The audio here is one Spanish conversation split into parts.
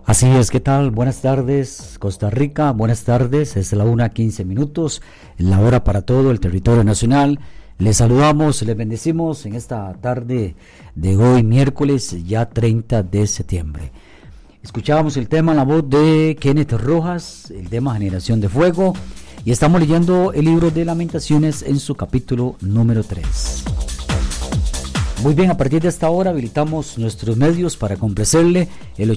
Así es, ¿qué tal? Buenas tardes, Costa Rica, buenas tardes, es la 1:15, la hora para todo el territorio nacional. Les saludamos, les bendecimos en esta tarde de hoy, miércoles, ya 30 de septiembre. Escuchábamos el tema en la voz de Kenneth Rojas, el tema Generación de Fuego, y estamos leyendo el libro de Lamentaciones en su capítulo número 3. Muy bien, a partir de esta hora habilitamos nuestros medios para complacerle. El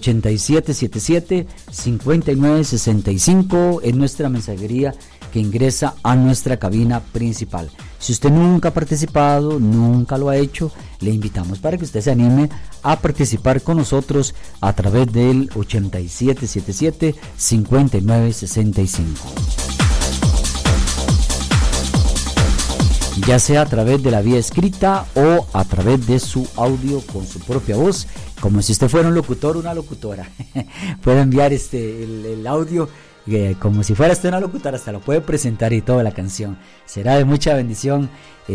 8777-5965 en nuestra mensajería que ingresa a nuestra cabina principal. Si usted nunca ha participado, nunca lo ha hecho, le invitamos para que usted se anime a participar con nosotros a través del 8777-5965. Ya sea a través de la vía escrita o a través de su audio con su propia voz, como si usted fuera un locutor o una locutora. Puede enviar el audio como si fuera usted una locutora, hasta lo puede presentar y toda la canción. Será de mucha bendición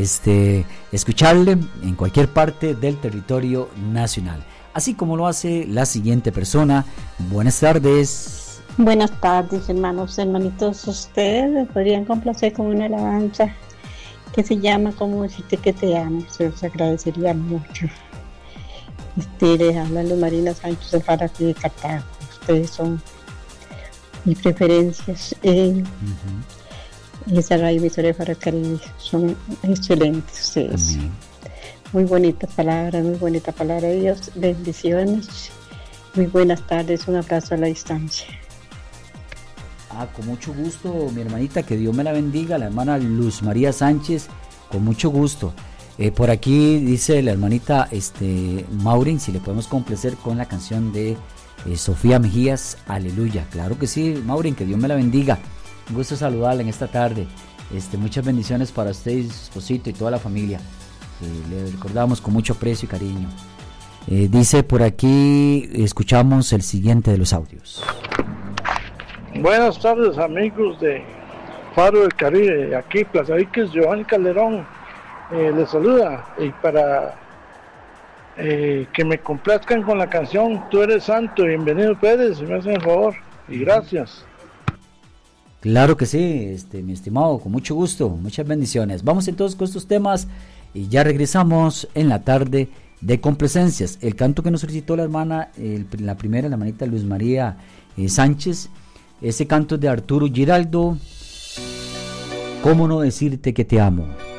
escucharle en cualquier parte del territorio nacional, así como lo hace la siguiente persona. Buenas tardes. Buenas tardes, hermanitos. Ustedes podrían complacer con una alabanza que se llama Como decirte que te amo. Se los agradecería mucho. Les habla Luz Marina Sánchez de Farafi de Cartago. Ustedes son mis preferencias en esa radio emisora de Faracaribe. Son excelentes ustedes. Amén. Muy bonita palabra de Dios. Bendiciones. Muy buenas tardes. Un abrazo a la distancia. Con mucho gusto, mi hermanita, que Dios me la bendiga, la hermana Luz María Sánchez, con mucho gusto. Por aquí dice la hermanita Maureen, si le podemos complacer con la canción de Sofía Mejías, Aleluya. Claro que sí, Maureen, que Dios me la bendiga. Un gusto saludarla en esta tarde. Muchas bendiciones para usted y su esposito y toda la familia. Le recordamos con mucho aprecio y cariño. Dice por aquí, escuchamos el siguiente de los audios. Buenas tardes, amigos de Faro del Caribe, aquí Plaza Viques, Giovanni Calderón les saluda, y para que me complazcan con la canción Tú eres santo, bienvenido Pérez, si me hacen el favor, y gracias. Claro que sí, mi estimado, con mucho gusto, muchas bendiciones. Vamos entonces con estos temas y ya regresamos en la tarde de complacencias. El canto que nos solicitó la hermana, la primera, la hermanita Luz María Sánchez. Ese canto es de Arturo Giraldo, ¿Cómo no decirte que te amo?